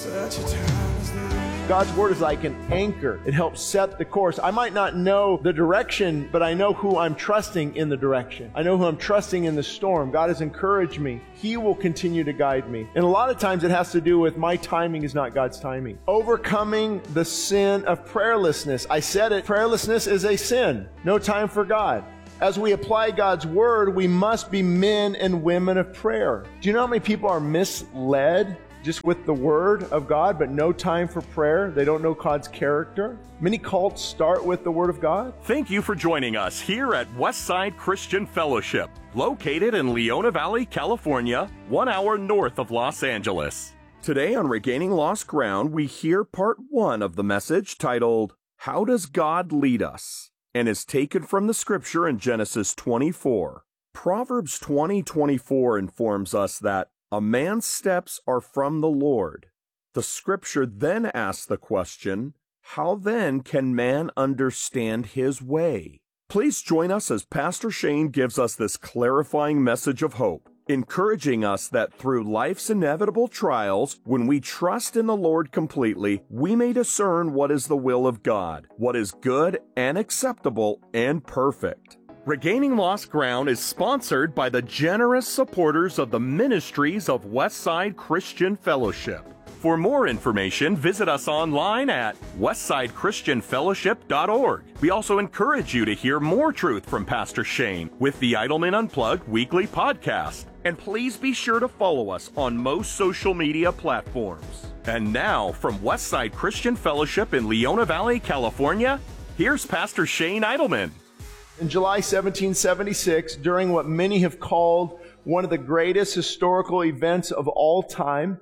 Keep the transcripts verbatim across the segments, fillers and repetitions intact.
God's word is like an anchor. It helps set the course. I might not know the direction, but I know who I'm trusting in the direction. I know who I'm trusting in the storm. God has encouraged me. He will continue to guide me. And a lot of times it has to do with my timing is not God's timing. Overcoming the sin of prayerlessness. I said it. Prayerlessness is a sin. No time for God. As we apply God's word, we must be men and women of prayer. Do you know how many people are misled just with the word of God, but no time for prayer? They don't know God's character. Many cults start with the word of God. Thank you for joining us here at Westside Christian Fellowship, located in Leona Valley, California, one hour north of Los Angeles. Today on Regaining Lost Ground, we hear part one of the message titled, How Does God Lead Us? And is taken from the scripture in Genesis twenty-four. Proverbs twenty twenty-four informs us that a man's steps are from the Lord. The scripture then asks the question, how then can man understand his way? Please join us as Pastor Shane gives us this clarifying message of hope, encouraging us that through life's inevitable trials, when we trust in the Lord completely, we may discern what is the will of God, what is good and acceptable and perfect. Regaining Lost Ground is sponsored by the generous supporters of the ministries of Westside Christian Fellowship. For more information, visit us online at westside christian fellowship dot org. We also encourage you to hear more truth from Pastor Shane with the Idleman Unplugged weekly podcast. And please be sure to follow us on most social media platforms. And now, from Westside Christian Fellowship in Leona Valley, California, here's Pastor Shane Idleman. In July seventeen seventy-six, during what many have called one of the greatest historical events of all time,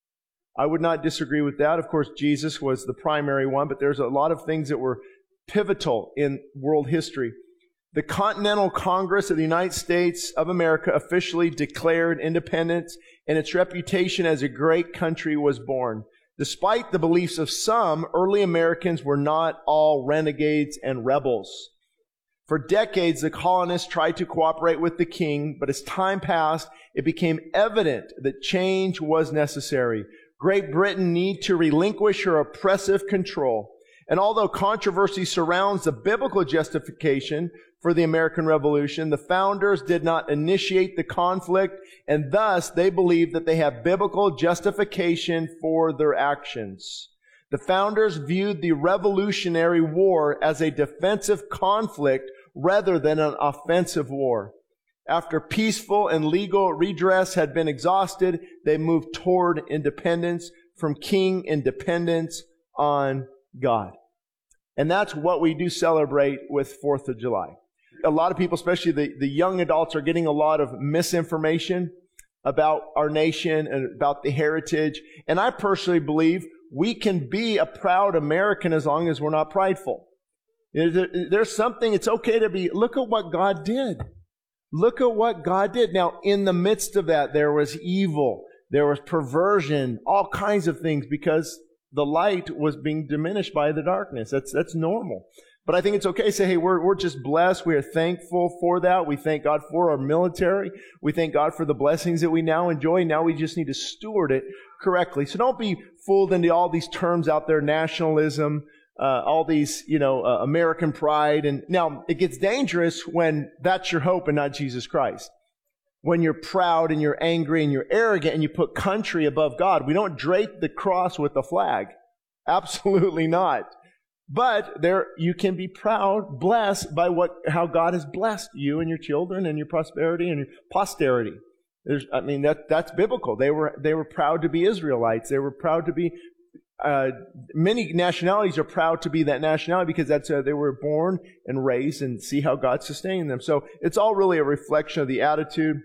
I would not disagree with that. Of course, Jesus was the primary one, but there's a lot of things that were pivotal in world history. The Continental Congress of the United States of America officially declared independence, and its reputation as a great country was born. Despite the beliefs of some, early Americans were not all renegades and rebels. For decades, the colonists tried to cooperate with the king, but as time passed, it became evident that change was necessary. Great Britain needed to relinquish her oppressive control. And although controversy surrounds the biblical justification for the American Revolution, the founders did not initiate the conflict, and thus they believe that they have biblical justification for their actions. The founders viewed the Revolutionary War as a defensive conflict rather than an offensive war. After peaceful and legal redress had been exhausted, they moved toward independence, from king independence on God. And that's what we do celebrate with fourth of July. A lot of people, especially the, the young adults, are getting a lot of misinformation about our nation and about the heritage. And I personally believe we can be a proud American as long as we're not prideful. There's something, it's okay to be, look at what God did. Look at what God did. Now, in the midst of that, there was evil, there was perversion, all kinds of things, because the light was being diminished by the darkness. That's that's normal. But I think it's okay to say, hey, we're we're just blessed. We are thankful for that. We thank God for our military. We thank God for the blessings that we now enjoy. Now we just need to steward it correctly. So don't be fooled into all these terms out there, nationalism, uh, all these, you know, uh, American pride. And now it gets dangerous when that's your hope and not Jesus Christ. When you're proud and you're angry and you're arrogant and you put country above God. We don't drape the cross with the flag. Absolutely not. But there, you can be proud, blessed by what, how God has blessed you and your children and your prosperity and your posterity. There's, I mean, that, that's biblical. They were, they were proud to be Israelites. They were proud to be, uh, many nationalities are proud to be that nationality because that's, uh, they were born and raised and see how God sustained them. So it's all really a reflection of the attitude.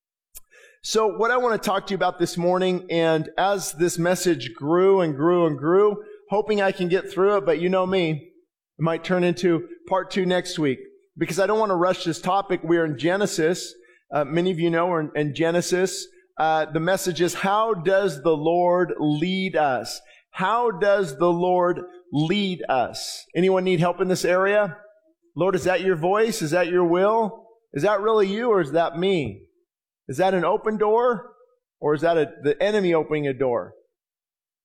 So what I want to talk to you about this morning, and as this message grew and grew and grew, hoping I can get through it, but you know me, it might turn into part two next week, because I don't want to rush this topic. We're in Genesis. Uh, many of you know we're in, in Genesis. Uh, the message is, how does the Lord lead us? How does the Lord lead us? Anyone need help in this area? Lord, is that your voice? Is that your will? Is that really you, or is that me? Is that an open door, or is that a, the enemy opening a door?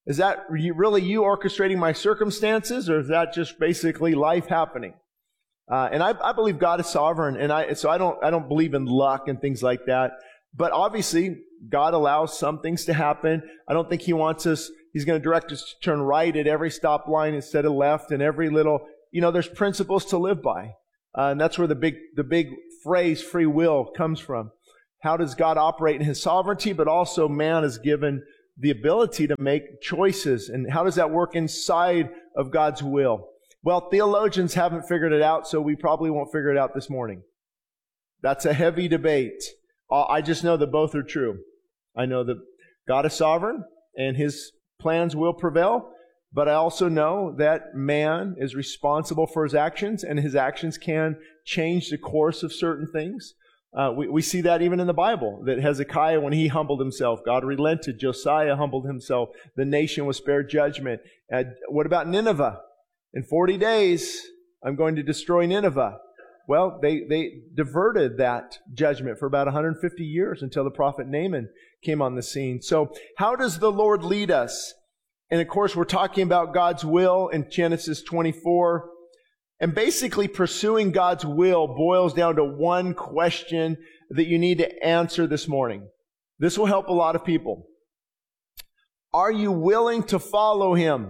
Is that really you orchestrating my circumstances, or is that just basically life happening? Uh, and I, I believe God is sovereign, and I so I don't I don't believe in luck and things like that. But obviously, God allows some things to happen. I don't think He wants us. He's going to direct us to turn right at every stop line instead of left, and every little. You know, there's principles to live by, uh, and that's where the big the big phrase "free will" comes from. How does God operate in His sovereignty, but also man is given the ability to make choices. And how does that work inside of God's will? Well, theologians haven't figured it out, so we probably won't figure it out this morning. That's a heavy debate. I just know that both are true. I know that God is sovereign and His plans will prevail, but I also know that man is responsible for his actions, and his actions can change the course of certain things. Uh, we, we see that even in the Bible, that Hezekiah, when he humbled himself, God relented. Josiah humbled himself. The nation was spared judgment. And what about Nineveh? In forty days, I'm going to destroy Nineveh. Well, they, they diverted that judgment for about one hundred fifty years until the prophet Naaman came on the scene. So how does the Lord lead us? And of course, we're talking about God's will in Genesis twenty-four. And basically, pursuing God's will boils down to one question that you need to answer this morning. This will help a lot of people. Are you willing to follow Him?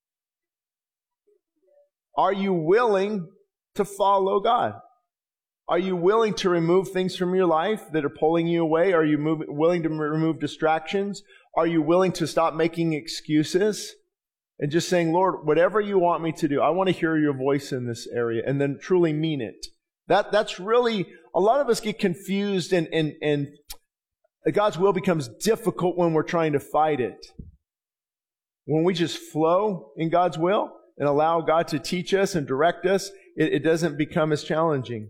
Are you willing to follow God? Are you willing to remove things from your life that are pulling you away? Are you move, willing to remove distractions? Are you willing to stop making excuses? And just saying, Lord, whatever you want me to do, I want to hear your voice in this area, and then truly mean it. That, that's really, a lot of us get confused, and, and, and God's will becomes difficult when we're trying to fight it. When we just flow in God's will and allow God to teach us and direct us, it, it doesn't become as challenging.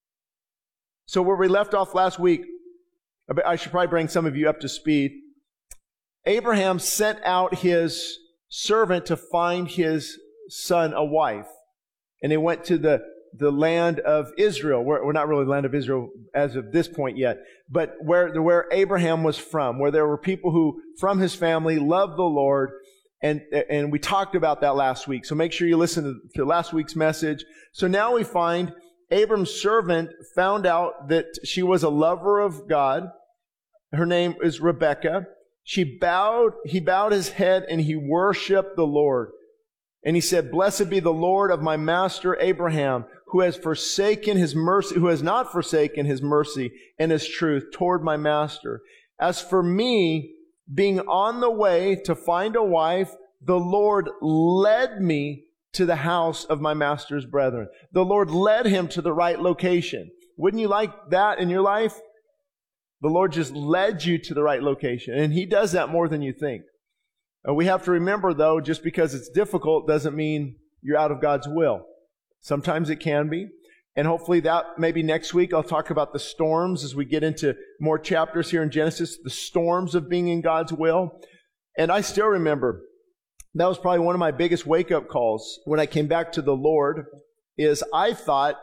So where we left off last week, I should probably bring some of you up to speed. Abraham sent out his servant to find his son a wife. And they went to the, the land of Israel. We're, we're not really the land of Israel as of this point yet, but where, where Abraham was from, where there were people who, from his family, loved the Lord. And, and we talked about that last week. So make sure you listen to, to last week's message. So now we find Abram's servant found out that she was a lover of God. Her name is Rebekah. She bowed, he bowed his head and he worshiped the Lord. And he said, "Blessed be the Lord of my master Abraham, who has forsaken his mercy, who has not forsaken his mercy and his truth toward my master. As for me, being on the way to find a wife, the Lord led me to the house of my master's brethren." The Lord led him to the right location. Wouldn't you like that in your life? The Lord just led you to the right location. And He does that more than you think. Uh, we have to remember, though, just because it's difficult doesn't mean you're out of God's will. Sometimes it can be. And hopefully that maybe next week I'll talk about the storms as we get into more chapters here in Genesis, the storms of being in God's will. And I still remember, that was probably one of my biggest wake-up calls when I came back to the Lord, is I thought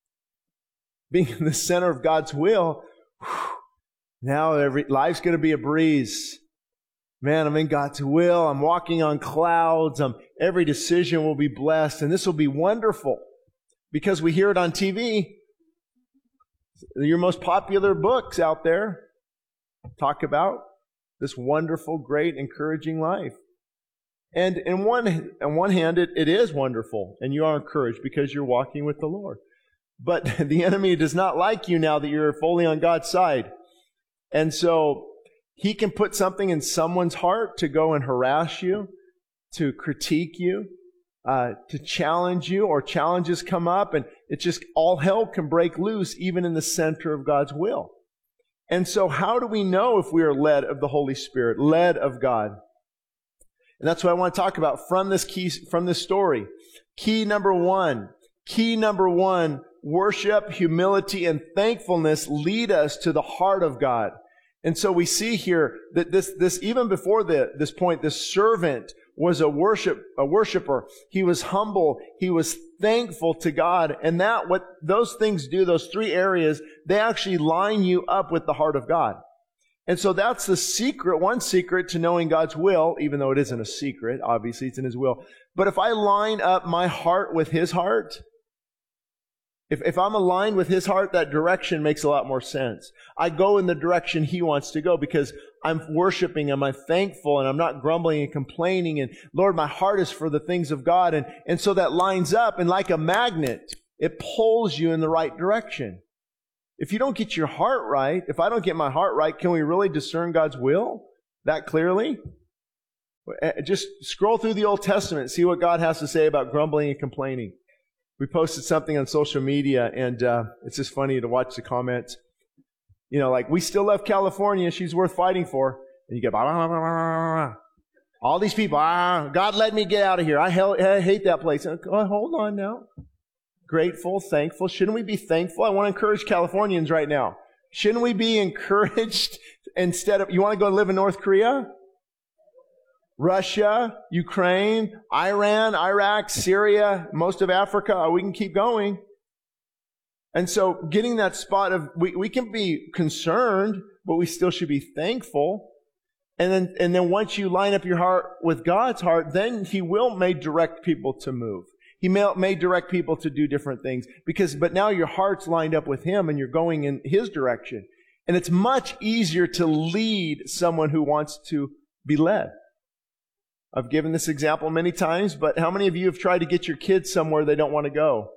being in the center of God's will, whew, now every life's going to be a breeze. Man, I'm in God's will. I'm walking on clouds. I'm, every decision will be blessed. And this will be wonderful because we hear it on T V. Your most popular books out there talk about this wonderful, great, encouraging life. And in one, on one hand, it, it is wonderful. And you are encouraged because you're walking with the Lord. But the enemy does not like you now that you're fully on God's side. And so he can put something in someone's heart to go and harass you, to critique you, uh, to challenge you, or challenges come up, and it's just all hell can break loose even in the center of God's will. And so how do we know if we are led of the Holy Spirit, led of God? And that's what I want to talk about from this key, from this story. Key number one, key number one, worship, humility, and thankfulness lead us to the heart of God. And so we see here that this, this even before the, this point, this servant was a worship, a worshiper. He was humble. He was thankful to God. And that, what those things do, those three areas, they actually line you up with the heart of God. And so that's the secret, one secret to knowing God's will, even though it isn't a secret, obviously it's in His will. But if I line up my heart with His heart, if, if I'm aligned with His heart, that direction makes a lot more sense. I go in the direction He wants to go because I'm worshiping Him, I'm thankful, and I'm not grumbling and complaining. And Lord, my heart is for the things of God. And, and so that lines up, and like a magnet, it pulls you in the right direction. If you don't get your heart right, if I don't get my heart right, can we really discern God's will that clearly? Just scroll through the Old Testament, see what God has to say about grumbling and complaining. We posted something on social media, and uh, it's just funny to watch the comments. You know, like, we still love California, she's worth fighting for. And you get, blah, blah, blah, blah, blah. All these people, ah, God let me get out of here. I, hell, I hate that place. Oh, hold on now. Grateful, thankful. Shouldn't we be thankful? I want to encourage Californians right now. Shouldn't we be encouraged instead of, you want to go live in North Korea? Russia, Ukraine, Iran, Iraq, Syria, most of Africa. We can keep going. And so getting that spot of, we, we can be concerned, but we still should be thankful. And then, and then once you line up your heart with God's heart, then He will may direct people to move. He may, may direct people to do different things because, but now your heart's lined up with Him and you're going in His direction. And it's much easier to lead someone who wants to be led. I've given this example many times, but how many of you have tried to get your kids somewhere they don't want to go?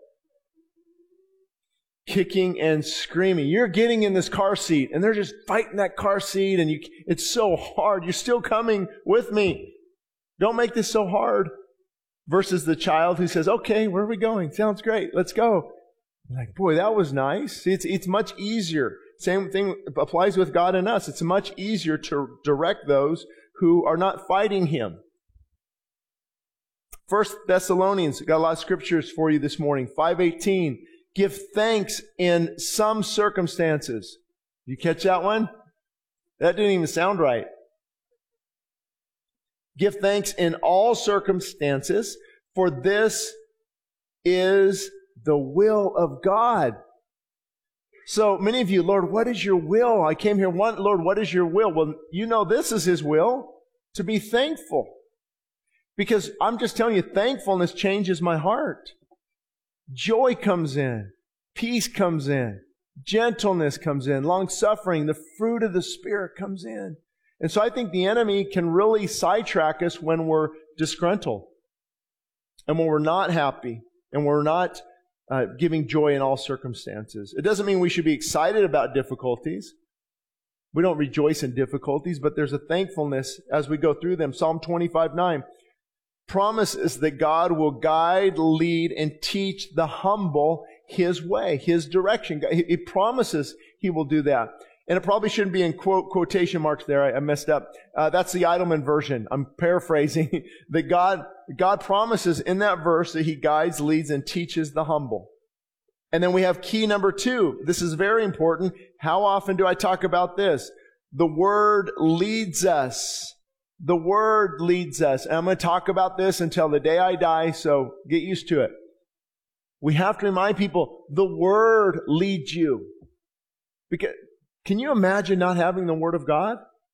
Kicking and screaming. You're getting in this car seat and they're just fighting that car seat and you, it's so hard. You're still coming with me. Don't make this so hard. Versus the child who says, okay, where are we going? Sounds great. Let's go. Like, boy, that was nice. See, it's, it's much easier. Same thing applies with God and us. It's much easier to direct those who are not fighting Him. First Thessalonians, got a lot of scriptures for you this morning. five eighteen, give thanks in some circumstances. You catch that one? That didn't even sound right. Give thanks in all circumstances, for this is the will of God. So many of you, Lord, what is your will? I came here, one, Lord, what is your will? Well, you know this is His will, to be thankful. Because I'm just telling you, thankfulness changes my heart. Joy comes in. Peace comes in. Gentleness comes in. Long-suffering. The fruit of the Spirit comes in. And so I think the enemy can really sidetrack us when we're disgruntled and when we're not happy and we're not uh, giving joy in all circumstances. It doesn't mean we should be excited about difficulties. We don't rejoice in difficulties, but there's a thankfulness as we go through them. Psalm twenty-five nine promises that God will guide, lead, and teach the humble His way, His direction. He promises He will do that. And it probably shouldn't be in quote quotation marks there. I, I messed up. Uh, that's the Eidelman version. I'm paraphrasing. that God, God promises in that verse that He guides, leads, and teaches the humble. And then we have key number two. This is very important. How often do I talk about this? The Word leads us. The Word leads us. And I'm going to talk about this until the day I die, so get used to it. We have to remind people, the Word leads you. Because, can you imagine not having the Word of God?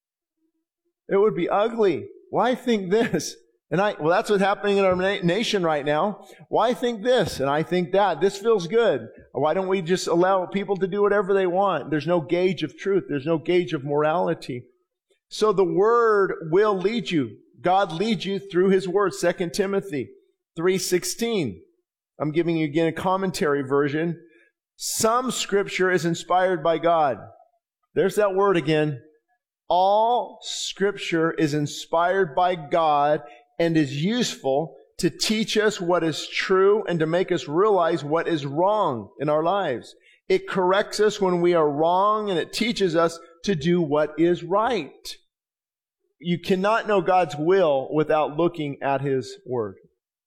It would be ugly. Why think this? And I, well, that's what's happening in our na- nation right now. Why think this? And I think that. This feels good. Why don't we just allow people to do whatever they want? There's no gauge of truth. There's no gauge of morality. So the Word will lead you. God leads you through His Word. Second Timothy three sixteen. I'm giving you again a commentary version. Some Scripture is inspired by God. There's that word again. All Scripture is inspired by God and is useful to teach us what is true and to make us realize what is wrong in our lives. It corrects us when we are wrong, and it teaches us to do what is right. You cannot know God's will without looking at His Word.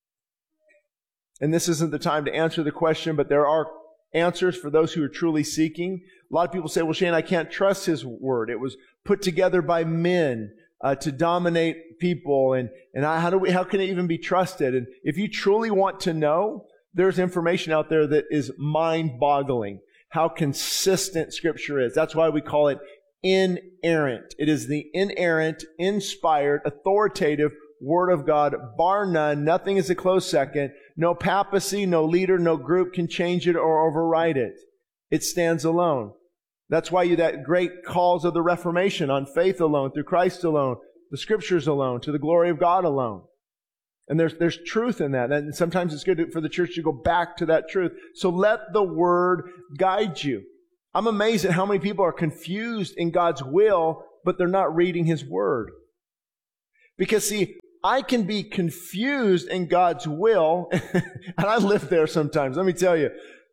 And this isn't the time to answer the question, but there are answers for those who are truly seeking. A lot of people say, well, Shane, I can't trust His Word. It was put together by men uh, to dominate people. And, and I, how do we, how can it even be trusted? And if you truly want to know, there's information out there that is mind-boggling how consistent Scripture is. That's why we call it inerrant. It is the inerrant, inspired, authoritative Word of God, bar none. Nothing is a close second. No papacy, no leader, no group can change it or override it. It stands alone. That's why you that great calls of the Reformation on faith alone, through Christ alone, the Scriptures alone, to the glory of God alone. And there's there's truth in that. And sometimes it's good for the church to go back to that truth. So let the Word guide you. I'm amazed at how many people are confused in God's will, but they're not reading His Word. Because see, I can be confused in God's will, and I live there sometimes. Let me tell you.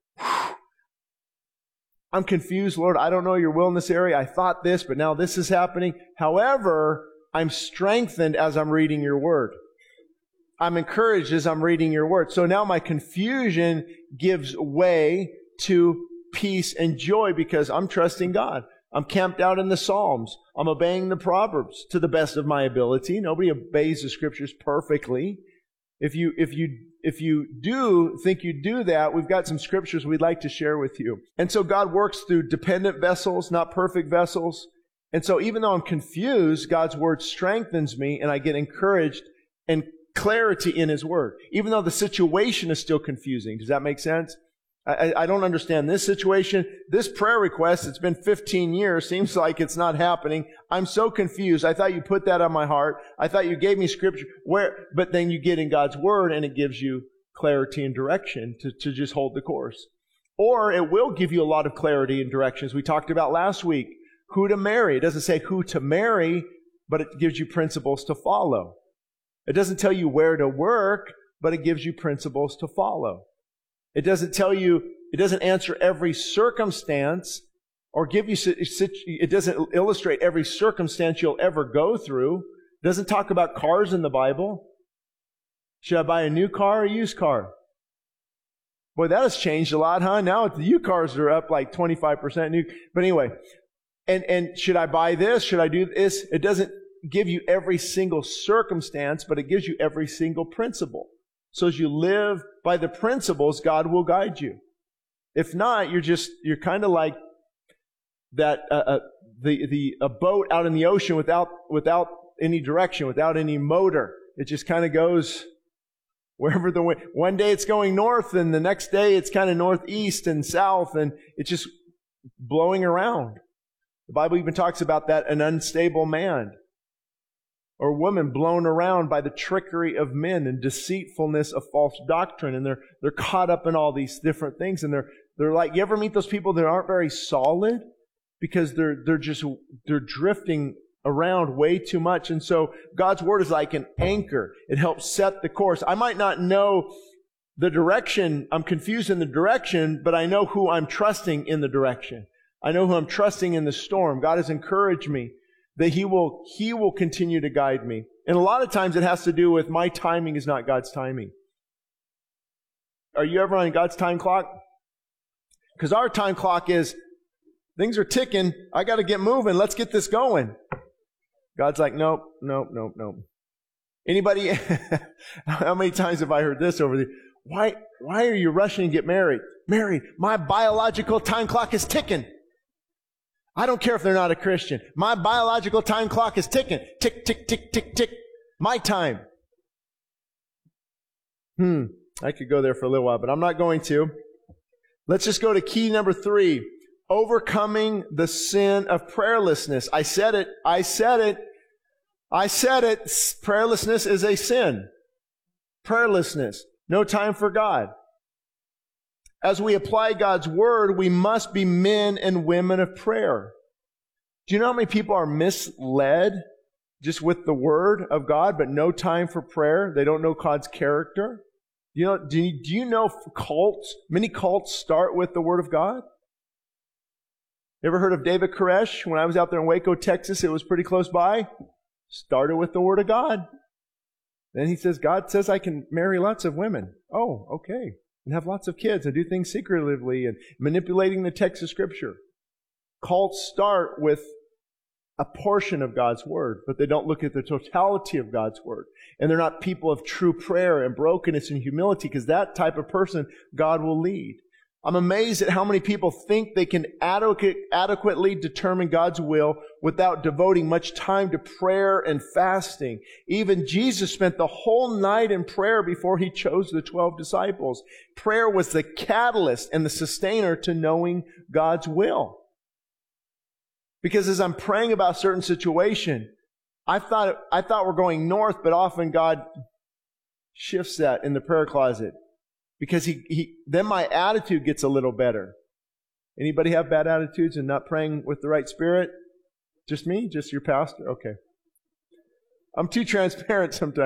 I'm confused, Lord. I don't know your will in this area. I thought this, but now this is happening. However, I'm strengthened as I'm reading your Word. I'm encouraged as I'm reading your Word. So now my confusion gives way to peace and joy because I'm trusting God. I'm camped out in the Psalms. I'm obeying the Proverbs to the best of my ability. Nobody obeys the Scriptures perfectly. If you, if you, if you do think you do that, we've got some Scriptures we'd like to share with you. And so God works through dependent vessels, not perfect vessels. And so even though I'm confused, God's Word strengthens me and I get encouraged and clarity in His Word. Even though the situation is still confusing. Does that make sense? I, I don't understand this situation. This prayer request, it's been fifteen years, seems like it's not happening. I'm so confused. I thought you put that on my heart. I thought you gave me Scripture. Where, but then you get in God's Word and it gives you clarity and direction to, to just hold the course. Or it will give you a lot of clarity and directions. We talked about last week who to marry. It doesn't say who to marry, but it gives you principles to follow. It doesn't tell you where to work, but it gives you principles to follow. It doesn't tell you, it doesn't answer every circumstance or give you, it doesn't illustrate every circumstance you'll ever go through. It doesn't talk about cars in the Bible. Should I buy a new car or a used car? Boy, that has changed a lot, huh? Now the used cars are up like twenty-five percent new. But anyway, and, and should I buy this? Should I do this? It doesn't give you every single circumstance, but it gives you every single principle. So as you live by the principles, God will guide you. If not, you're just, you're kind of like that, uh, uh, the, the, a boat out in the ocean without, without any direction, without any motor. It just kind of goes wherever the wind, one day it's going north and the next day it's kind of northeast and south and it's just blowing around. The Bible even talks about that, an unstable man or woman blown around by the trickery of men and deceitfulness of false doctrine. And they're, they're caught up in all these different things. And they're, they're like, you ever meet those people that aren't very solid? Because they're, they're just, they're drifting around way too much. And so God's Word is like an anchor. It helps set the course. I might not know the direction. I'm confused in the direction, but I know who I'm trusting in the direction. I know who I'm trusting in the storm. God has encouraged me that He will, He will continue to guide me. And a lot of times it has to do with my timing is not God's timing. Are you ever on God's time clock? Because our time clock is, things are ticking. I got to get moving. Let's get this going. God's like, nope, nope, nope, nope. Anybody, how many times have I heard this over the, why, why are you rushing to get married? Married, my biological time clock is ticking. I don't care if they're not a Christian. My biological time clock is ticking. Tick, tick, tick, tick, tick. My time. Hmm. I could go there for a little while, but I'm not going to. Let's just go to key number three. Overcoming the sin of prayerlessness. I said it. I said it. I said it. Prayerlessness is a sin. Prayerlessness. No time for God. As we apply God's Word, we must be men and women of prayer. Do you know how many people are misled just with the Word of God, but no time for prayer? They don't know God's character. You know, do you, do you know cults, many cults start with the Word of God? You ever heard of David Koresh? When I was out there in Waco, Texas, it was pretty close by. Started with the Word of God. Then he says, God says I can marry lots of women. Oh, okay. And have lots of kids and do things secretively and manipulating the text of Scripture. Cults start with a portion of God's Word, but they don't look at the totality of God's Word. And they're not people of true prayer and brokenness and humility, because that type of person God will lead. I'm amazed at how many people think they can adequate, adequately determine God's will without devoting much time to prayer and fasting. Even Jesus spent the whole night in prayer before he chose the twelve disciples. Prayer was the catalyst and the sustainer to knowing God's will. Because as I'm praying about a certain situation, I thought, I thought we're going north, but often God shifts that in the prayer closet. Because he, he, then my attitude gets a little better. Anybody have bad attitudes and not praying with the right spirit? Just me? Just your pastor? Okay. I'm too transparent sometimes.